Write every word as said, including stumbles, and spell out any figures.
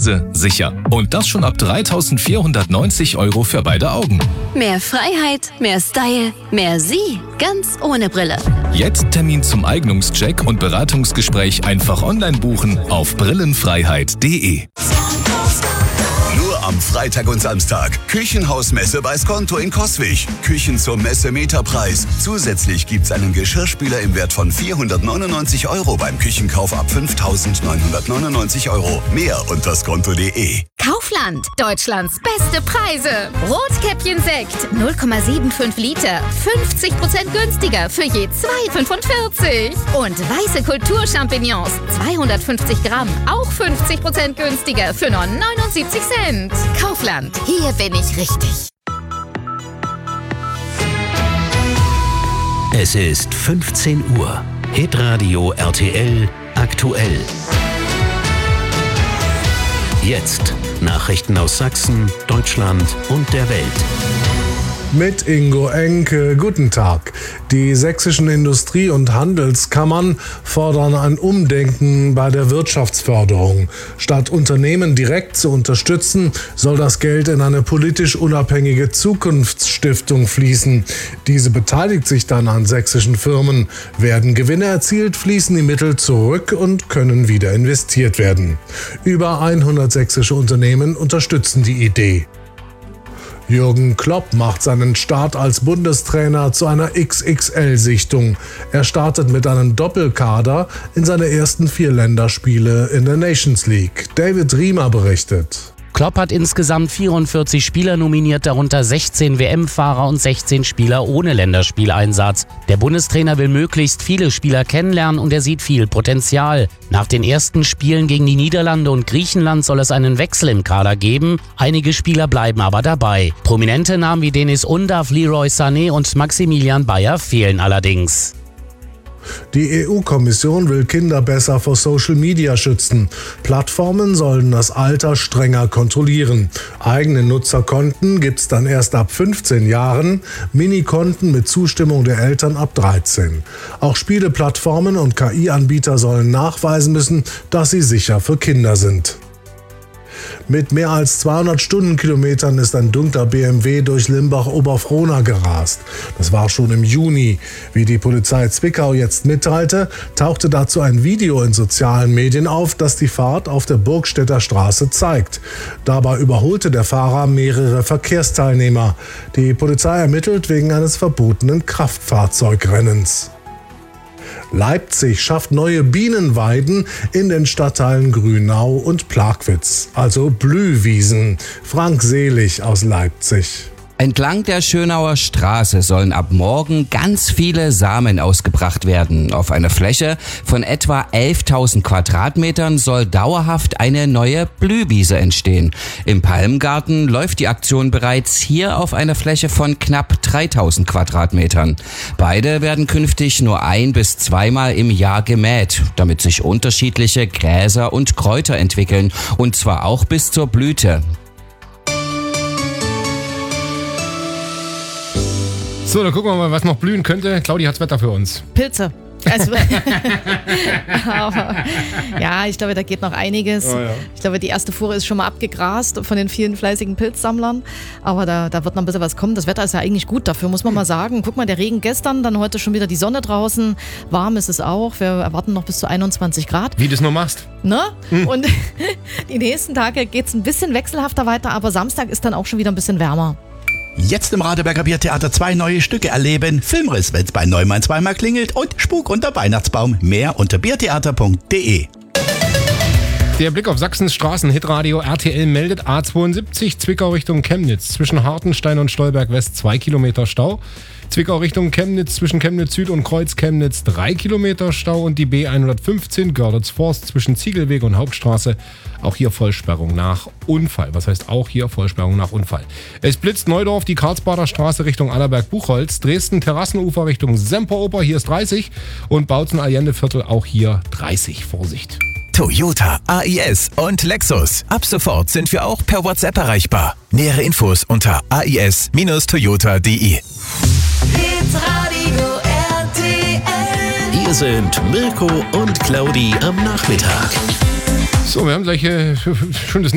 Preise sicher. Und das schon ab dreitausendvierhundertneunzig Euro für beide Augen. Mehr Freiheit, mehr Style, mehr Sie, ganz ohne Brille. Jetzt Termin zum Eignungscheck und Beratungsgespräch einfach online buchen auf brillenfreiheit punkt de. Nur am Freitag und Samstag. Küchenhausmesse bei Skonto in Coswig. Küchen zum Messemeterpreis. Zusätzlich gibt's einen Geschirrspüler im Wert von vierhundertneunundneunzig Euro beim Küchenkauf ab fünftausendneunhundertneunundneunzig Euro. Mehr unter skonto punkt de. Kaufland, Deutschlands beste Preise. Rotkäppchen Sekt, null Komma fünfundsiebzig Liter, fünfzig Prozent günstiger für je zwei Komma fünfundvierzig. Und weiße Kulturchampignons, zweihundertfünfzig Gramm, auch fünfzig Prozent günstiger für nur neunundsiebzig Cent. Kaufland, hier bin ich richtig. Es ist fünfzehn Uhr. Hitradio R T L aktuell. Jetzt Nachrichten aus Sachsen, Deutschland und der Welt. Mit Ingo Enke, guten Tag. Die sächsischen Industrie- und Handelskammern fordern ein Umdenken bei der Wirtschaftsförderung. Statt Unternehmen direkt zu unterstützen, soll das Geld in eine politisch unabhängige Zukunftsstiftung fließen. Diese beteiligt sich dann an sächsischen Firmen. Werden Gewinne erzielt, fließen die Mittel zurück und können wieder investiert werden. Über hundert sächsische Unternehmen unterstützen die Idee. Jürgen Klopp macht seinen Start als Bundestrainer zu einer X X L-Sichtung. Er startet mit einem Doppelkader in seine ersten vier Länderspiele in der Nations League. David Riemer berichtet. Klopp hat insgesamt vierundvierzig Spieler nominiert, darunter sechzehn W M-Fahrer und sechzehn Spieler ohne Länderspieleinsatz. Der Bundestrainer will möglichst viele Spieler kennenlernen und er sieht viel Potenzial. Nach den ersten Spielen gegen die Niederlande und Griechenland soll es einen Wechsel im Kader geben. Einige Spieler bleiben aber dabei. Prominente Namen wie Denis Undav, Leroy Sané und Maximilian Bayer fehlen allerdings. Die E U-Kommission will Kinder besser vor Social Media schützen. Plattformen sollen das Alter strenger kontrollieren. Eigene Nutzerkonten gibt's dann erst ab fünfzehn Jahren, Minikonten mit Zustimmung der Eltern ab dreizehn. Auch Spieleplattformen und K I-Anbieter sollen nachweisen müssen, dass sie sicher für Kinder sind. Mit mehr als zweihundert Stundenkilometern ist ein dunkler B M W durch Limbach-Oberfrohna gerast. Das war schon im Juni. Wie die Polizei Zwickau jetzt mitteilte, tauchte dazu ein Video in sozialen Medien auf, das die Fahrt auf der Burgstädter Straße zeigt. Dabei überholte der Fahrer mehrere Verkehrsteilnehmer. Die Polizei ermittelt wegen eines verbotenen Kraftfahrzeugrennens. Leipzig schafft neue Bienenweiden in den Stadtteilen Grünau und Plagwitz, also Blühwiesen. Frank Selig aus Leipzig. Entlang der Schönauer Straße sollen ab morgen ganz viele Samen ausgebracht werden. Auf einer Fläche von etwa elftausend Quadratmetern soll dauerhaft eine neue Blühwiese entstehen. Im Palmgarten läuft die Aktion bereits hier auf einer Fläche von knapp dreitausend Quadratmetern. Beide werden künftig nur ein- bis zweimal im Jahr gemäht, damit sich unterschiedliche Gräser und Kräuter entwickeln, und zwar auch bis zur Blüte. So, dann gucken wir mal, was noch blühen könnte. Claudi hat's Wetter für uns. Pilze. Also, aber, ja, ich glaube, da geht noch einiges. Oh, ja. Ich glaube, die erste Fuhre ist schon mal abgegrast von den vielen fleißigen Pilzsammlern. Aber da, da wird noch ein bisschen was kommen. Das Wetter ist ja eigentlich gut dafür, muss man mal sagen. Guck mal, der Regen gestern, dann heute schon wieder die Sonne draußen. Warm ist es auch. Wir erwarten noch bis zu einundzwanzig Grad. Wie du es noch machst. Ne? Hm. Und die nächsten Tage geht es ein bisschen wechselhafter weiter, aber Samstag ist dann auch schon wieder ein bisschen wärmer. Jetzt im Radeberger Biertheater zwei neue Stücke erleben. Filmriss, wenn's bei Neumann zweimal klingelt, und Spuk unter Weihnachtsbaum. Mehr unter biertheater punkt de. Der Blick auf Sachsens Straßen. Hitradio R T L meldet A zweiundsiebzig Zwickau Richtung Chemnitz. Zwischen Hartenstein und Stolberg West zwei Kilometer Stau. Zwickau Richtung Chemnitz zwischen Chemnitz Süd und Kreuz Chemnitz drei Kilometer Stau. Und die B hundertfünfzehn Görlitz Forst zwischen Ziegelweg und Hauptstraße. Auch hier Vollsperrung nach Unfall. Was heißt auch hier Vollsperrung nach Unfall? Es blitzt Neudorf, die Karlsbader Straße Richtung Allerberg-Buchholz. Dresden Terrassenufer Richtung Semperoper, hier ist dreißig. Und Bautzen-Allende-Viertel auch hier dreißig. Vorsicht. Toyota, A I S und Lexus. Ab sofort sind wir auch per WhatsApp erreichbar. Nähere Infos unter a i s Toyota punkt de. R T L. Hier sind Mirko und Claudi am Nachmittag. So, wir haben gleich äh, schönes